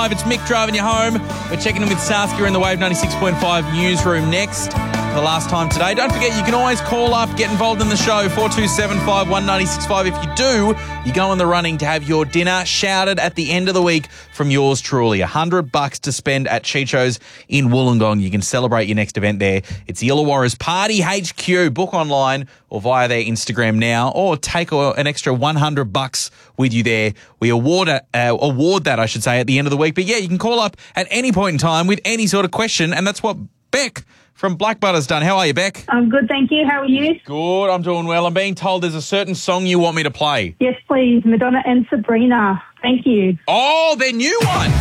It's Mick driving you home. We're checking in with Saskia in the Wave 96.5 newsroom next. For the last time today. Don't forget, you can always call up, get involved in the show, 4275 196.5. If you do, you go in the running to have your dinner shouted at the end of the week from yours truly. $100 to spend at Chicho's in Wollongong. You can celebrate your next event there. It's the Illawarra's Party HQ. Book online or via their Instagram now, or take an extra $100 with you there. We award that, I should say, at the end of the week. But yeah, you can call up at any point in time with any sort of question, and that's what Beck from Black Butter's done. How are you, Beck? I'm good, thank you. How are you? Good, I'm doing well. I'm being told there's a certain song you want me to play. Yes, please. Madonna and Sabrina. Thank you. Oh, their new one.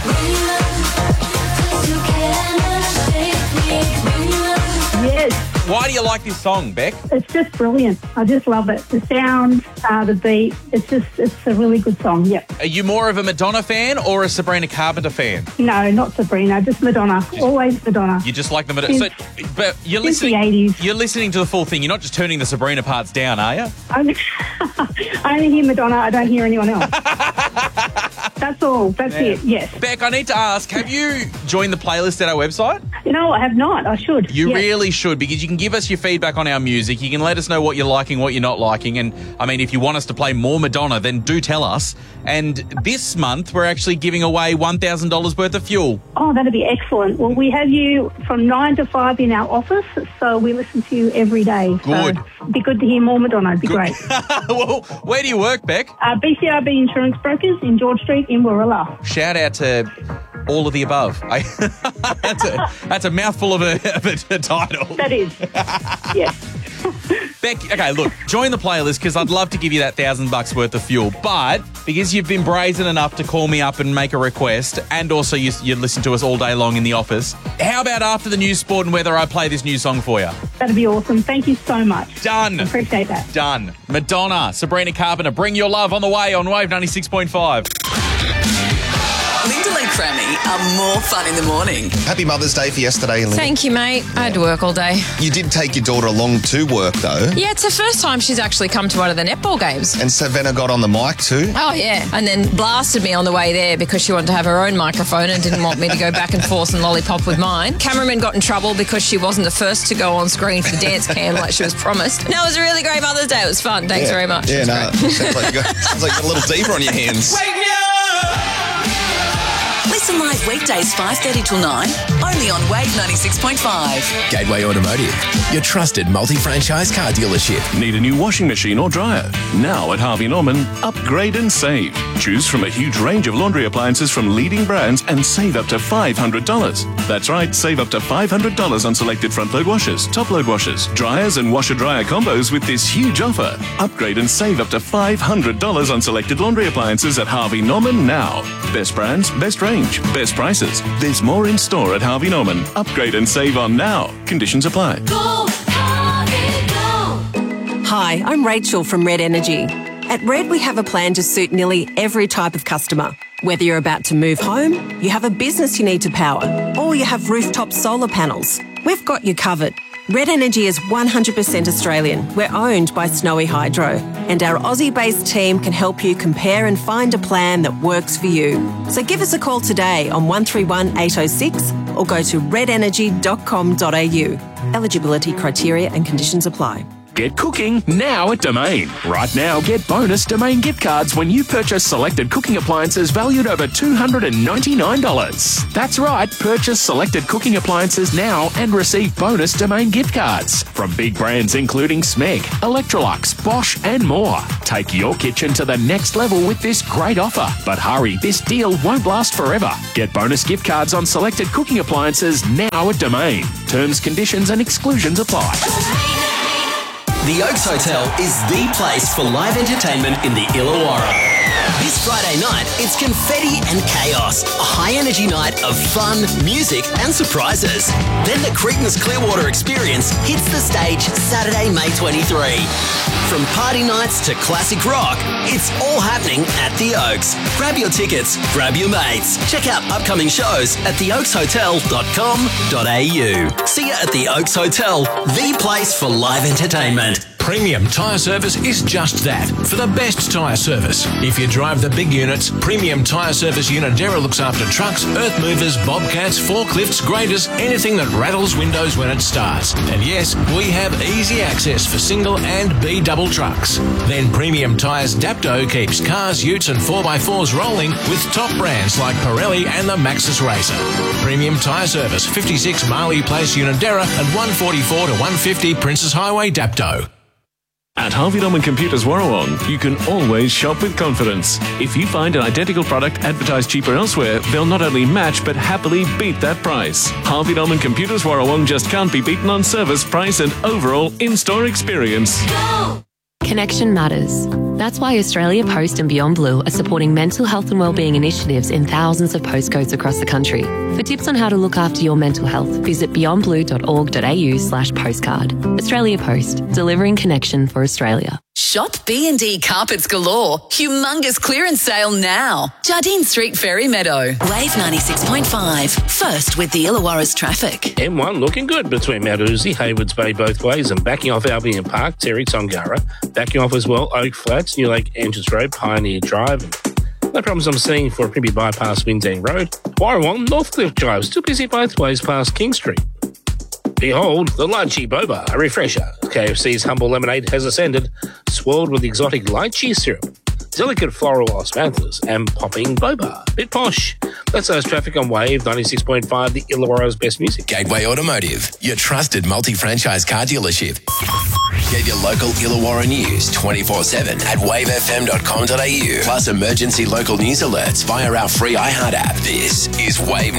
Yes. Why do you like this song, Beck? It's just brilliant. I just love it. The sound, the beat. It's a really good song. Yep. Are you more of a Madonna fan or a Sabrina Carpenter fan? No, not Sabrina. Just Madonna. Always Madonna. You just like the Madonna. But you're listening. Since the 80s. You're listening to the full thing. You're not just turning the Sabrina parts down, are you? I only hear Madonna. I don't hear anyone else. That's all. That's it. Yes. Beck, I need to ask, have you joined the playlist at our website? You know, I have not. I should. You really should, because you can give us your feedback on our music. You can let us know what you're liking, what you're not liking. And, I mean, if you want us to play more Madonna, then do tell us. And this month, we're actually giving away $1,000 worth of fuel. Oh, that'd be excellent. Well, we have you from 9 to 5 in our office, so we listen to you every day. Good. So it'd be good to hear more Madonna. It'd be great. Well, where do you work, Beck? BCRB Insurance Brokers in George Street in Warilla. Shout out to all of the above. That's a mouthful of a title. That is. Yes. Beck, okay, look, join the playlist because I'd love to give you that $1,000 worth of fuel. But because you've been brazen enough to call me up and make a request, and also you listen to us all day long in the office, how about after the news, sport and weather, I play this new song for you? That'd be awesome. Thank you so much. Done. Appreciate that. Done. Madonna, Sabrina Carpenter, Bring Your Love on the way on Wave 96.5. Linda and Crammy are more fun in the morning. Happy Mother's Day for yesterday, Linda. Thank you, mate. I had to work all day. You did take your daughter along to work, though. Yeah, it's the first time she's actually come to one of the netball games. And Savannah got on the mic too. Oh, yeah. And then blasted me on the way there because she wanted to have her own microphone and didn't want me to go back and forth and lollipop with mine. Cameraman got in trouble because she wasn't the first to go on screen for the dance cam like she was promised. No, it was a really great Mother's Day. It was fun. Thanks very much. Yeah, no. Sounds like you got a little deeper on your hands. Listen live weekdays 5:30 till 9, only on Wave 96.5. Gateway Automotive, your trusted multi-franchise car dealership. Need a new washing machine or dryer? Now at Harvey Norman, upgrade and save. Choose from a huge range of laundry appliances from leading brands and save up to $500. That's right, save up to $500 on selected front-load washers, top-load washers, dryers and washer-dryer combos with this huge offer. Upgrade and save up to $500 on selected laundry appliances at Harvey Norman now. Best brands, best range, best prices. There's more in store at Harvey Norman. Upgrade and save on now. Conditions apply. Go, Harvey, go. Hi, I'm Rachel from Red Energy. At Red, we have a plan to suit nearly every type of customer. Whether you're about to move home, you have a business you need to power, or you have rooftop solar panels, we've got you covered. Red Energy is 100% Australian. We're owned by Snowy Hydro, and our Aussie-based team can help you compare and find a plan that works for you. So give us a call today on 131 806 or go to redenergy.com.au. Eligibility criteria and conditions apply. Get cooking now at Domain. Right now, get bonus Domain gift cards when you purchase selected cooking appliances valued over $299. That's right, purchase selected cooking appliances now and receive bonus Domain gift cards from big brands including Smeg, Electrolux, Bosch and more. Take your kitchen to the next level with this great offer. But hurry, this deal won't last forever. Get bonus gift cards on selected cooking appliances now at Domain. Terms, conditions and exclusions apply. The Oaks Hotel is the place for live entertainment in the Illawarra. This Friday night, it's confetti and chaos. A high-energy night of fun, music and surprises. Then the Cretan's Clearwater Experience hits the stage Saturday, May 23. From party nights to classic rock, it's all happening at the Oaks. Grab your tickets, grab your mates. Check out upcoming shows at theoakshotel.com.au. See you at the Oaks Hotel, the place for live entertainment. Premium Tyre Service is just that, for the best tyre service. If you drive the big units, Premium Tyre Service Unidera looks after trucks, earth movers, bobcats, forklifts, graders, anything that rattles windows when it starts. And yes, we have easy access for single and B double trucks. Then Premium Tyres Dapto keeps cars, utes and 4x4s rolling with top brands like Pirelli and the Maxxis Racer. Premium Tyre Service, 56 Marley Place, Unidera and 144 to 150 Princess Highway, Dapto. At Harvey Norman Computers Warrawong, you can always shop with confidence. If you find an identical product advertised cheaper elsewhere, they'll not only match but happily beat that price. Harvey Norman Computers Warrawong just can't be beaten on service, price and overall in-store experience. Go! Connection matters. That's why Australia Post and Beyond Blue are supporting mental health and wellbeing initiatives in thousands of postcodes across the country. For tips on how to look after your mental health, visit beyondblue.org.au/postcard. Australia Post, delivering connection for Australia. Shop B&D Carpets Galore. Humongous clearance sale now. Jardine Street, Ferry Meadow. Wave 96.5. First with the Illawarra's traffic. M1 looking good between Mount Uzi, Haywards Bay both ways, and backing off Albion Park, Terry Tongara. Backing off as well, Oak Flats, New Lake Entrance Road, Pioneer Drive. No problems I'm seeing for Primby Bypass, Windang Road. Warrawong, Northcliffe Drive, still busy both ways past King Street. Behold, the lychee boba, a refresher. KFC's humble lemonade has ascended, swirled with exotic lychee syrup, delicate floral osmanthus, and popping boba. Bit posh. That's those traffic on Wave 96.5, the Illawarra's best music. Gateway Automotive, your trusted multi-franchise car dealership. Get your local Illawarra news 24/7 at wavefm.com.au. Plus emergency local news alerts via our free iHeart app. This is Wave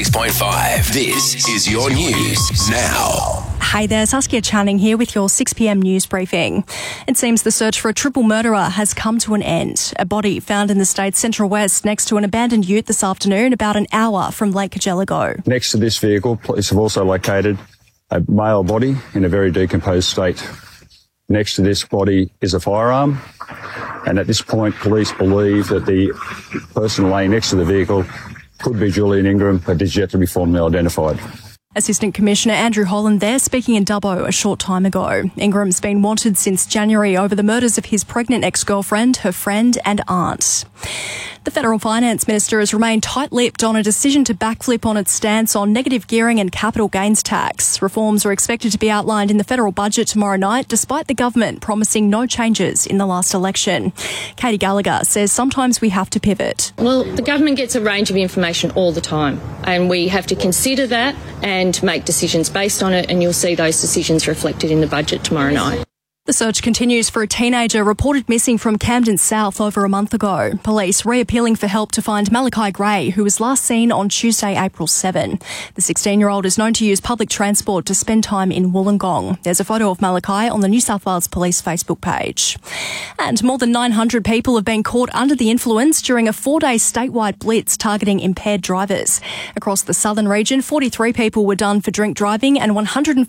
96.5. This is your news now. Hey there, Saskia Channing here with your 6 p.m. news briefing. It seems the search for a triple murderer has come to an end. A body found in the state's Central West next to an abandoned ute this afternoon, about an hour from Lake Cargelligo. Next to this vehicle, police have also located a male body in a very decomposed state. Next to this body is a firearm, and at this point, police believe that the person laying next to the vehicle could be Julian Ingram, but is yet to be formally identified. Assistant Commissioner Andrew Holland there speaking in Dubbo a short time ago. Ingram's been wanted since January over the murders of his pregnant ex-girlfriend, her friend and aunt. The Federal Finance Minister has remained tight-lipped on a decision to backflip on its stance on negative gearing and capital gains tax. Reforms are expected to be outlined in the federal budget tomorrow night, despite the government promising no changes in the last election. Katie Gallagher says sometimes we have to pivot. Well, the government gets a range of information all the time, and we have to consider that and make decisions based on it, and you'll see those decisions reflected in the budget tomorrow night. The search continues for a teenager reported missing from Camden South over a month ago. Police re-appealing for help to find Malachi Gray, who was last seen on Tuesday, April 7. The 16-year-old is known to use public transport to spend time in Wollongong. There's a photo of Malachi on the New South Wales Police Facebook page. And more than 900 people have been caught under the influence during a 4-day statewide blitz targeting impaired drivers. Across the southern region, 43 people were done for drink driving and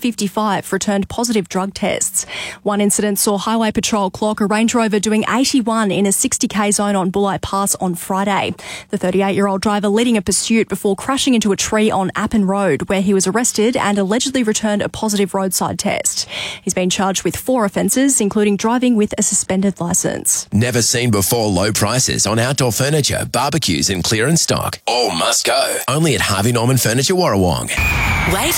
155 returned positive drug tests. One incident saw Highway Patrol clock a Range Rover doing 81 in a 60k zone on Bulli Pass on Friday. The 38-year-old driver leading a pursuit before crashing into a tree on Appin Road, where he was arrested and allegedly returned a positive roadside test. He's been charged with 4 offences, including driving with a suspended licence. Never seen before low prices on outdoor furniture, barbecues and clearance stock. All must go. Only at Harvey Norman Furniture Warrawong. Wave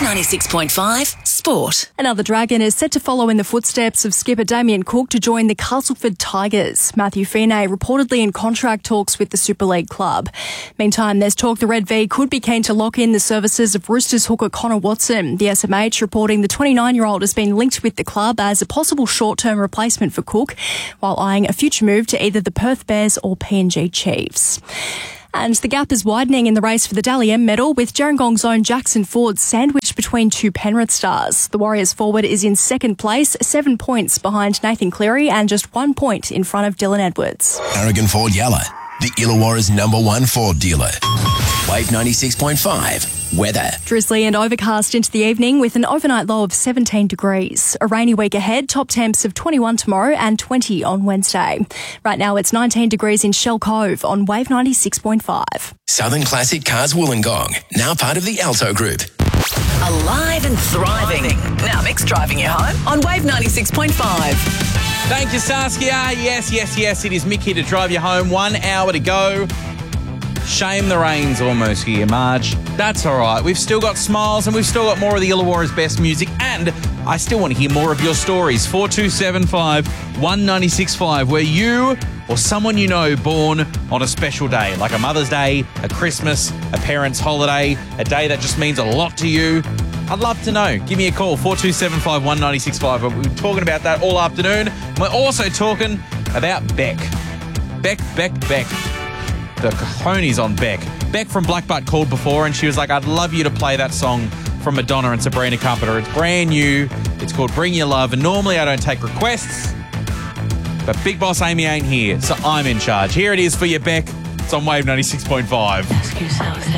96.5 Sport. Another Dragon is set to follow in the footsteps of skipper Damien Cook to join the Castleford Tigers. Matthew Feeney reportedly in contract talks with the Super League club. Meantime, there's talk the Red V could be keen to lock in the services of Roosters hooker Connor Watson. The SMH reporting the 29-year-old has been linked with the club as a possible short-term replacement for Cook, while eyeing a future move to either the Perth Bears or PNG Chiefs. And the gap is widening in the race for the Dally M medal, with Gerringong's own Jackson Ford sandwiched between 2 Penrith stars. The Warriors forward is in second place, 7 points behind Nathan Cleary and just 1 point in front of Dylan Edwards. Aragon Ford Yalla, the Illawarra's #1 Ford dealer. Wave 96.5 weather. Drizzly and overcast into the evening with an overnight low of 17 degrees. A rainy week ahead, top temps of 21 tomorrow and 20 on Wednesday. Right now it's 19 degrees in Shell Cove on Wave 96.5. Southern Classic Cars Wollongong, now part of the Alto Group. alive and thriving. Now Mick's driving you home on Wave 96.5. Thank you, Saskia. Yes, it is Mick here to drive you home. 1 hour to go. Shame the rain's almost here, Marge. That's all right. We've still got smiles and we've still got more of the Illawarra's best music, and I still want to hear more of your stories. 4275 1965, where you or someone you know born on a special day, like a Mother's Day, a Christmas, a parent's holiday, a day that just means a lot to you. I'd love to know. Give me a call, 4275 1965. We've been talking about that all afternoon. We're also talking about Beck. Beck. The cojones on Beck. Beck from Black Butt called before and she was like, I'd love you to play that song from Madonna and Sabrina Carpenter. It's brand new. It's called Bring Your Love. And normally I don't take requests, but Big Boss Amy ain't here, so I'm in charge. Here it is for you, Beck. It's on Wave 96.5. Ask yourself that.